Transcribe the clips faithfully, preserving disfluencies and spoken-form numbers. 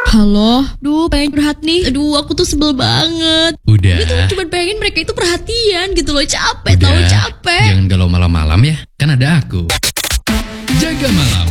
Halo, duh pengen curhat nih. Aduh aku tuh sebel banget. Udah. Gue tuh cuma pengen mereka itu perhatian gitu loh. Capek, Udah. tahu capek. Jangan galau malam-malam ya, kan ada aku. Jaga malam.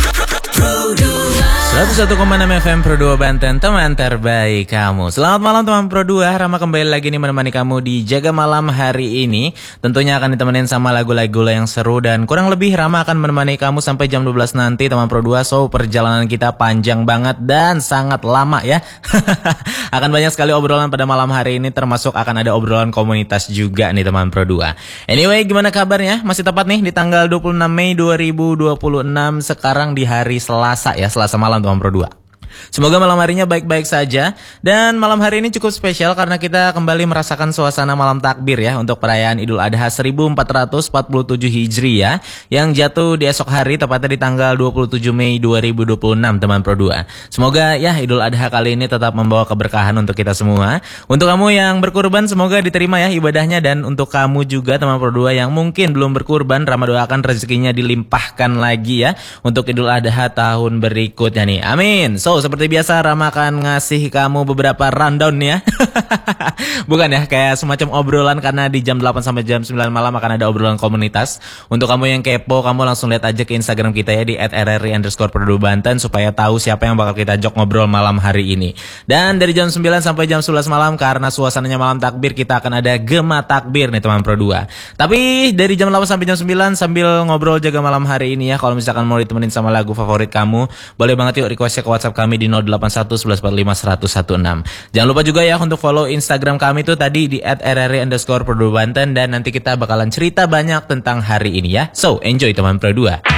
seratus satu koma enam F M Pro dua Banten, teman terbaik kamu. Selamat malam teman Pro dua, Rama kembali lagi nih menemani kamu di Jaga Malam hari ini. Tentunya akan ditemenin sama lagu-lagu yang seru dan kurang lebih Rama akan menemani kamu sampai jam dua belas nanti teman Pro dua. So perjalanan kita panjang banget dan sangat lama ya. Akan banyak sekali obrolan pada malam hari ini, termasuk akan ada obrolan komunitas juga nih teman Pro dua. Anyway, gimana kabarnya? Masih tepat nih di tanggal dua puluh enam Mei dua ribu dua puluh enam, sekarang di hari Selasa ya, Selasa malam teman Pro dua. Semoga malam harinya baik-baik saja. Dan malam hari ini cukup spesial karena kita kembali merasakan suasana malam takbir ya, untuk perayaan Idul Adha seribu empat ratus empat puluh tujuh Hijriah yang jatuh di esok hari, tepatnya di tanggal dua puluh tujuh Mei dua ribu dua puluh enam teman Pro dua. Semoga ya Idul Adha kali ini tetap membawa keberkahan untuk kita semua. Untuk kamu yang berkurban, semoga diterima ya ibadahnya. Dan untuk kamu juga teman Pro dua yang mungkin belum berkurban, Rama doakan rezekinya dilimpahkan lagi ya untuk Idul Adha tahun berikutnya nih. Amin. So seperti biasa Rama akan ngasih kamu beberapa rundown ya. Bukan ya, kayak semacam obrolan, karena di jam delapan sampai jam sembilan malam akan ada obrolan komunitas. Untuk kamu yang kepo, kamu langsung lihat aja ke Instagram kita ya di et r r i underscore pro dua banten supaya tahu siapa yang bakal kita ajak ngobrol malam hari ini. Dan dari jam sembilan sampai jam sebelas malam, karena suasananya malam takbir, kita akan ada Gema Takbir nih teman Pro dua. Tapi dari jam delapan sampai jam sembilan sambil ngobrol jaga malam hari ini ya, kalau misalkan mau ditemenin sama lagu favorit kamu, boleh banget yuk request ke WhatsApp kami di nol delapan satu satu satu empat lima satu satu enam. Jangan lupa juga ya untuk follow Instagram kami tuh tadi di et r r i underscore pro dua banten, dan nanti kita bakalan cerita banyak tentang hari ini ya. So enjoy teman Pro dua.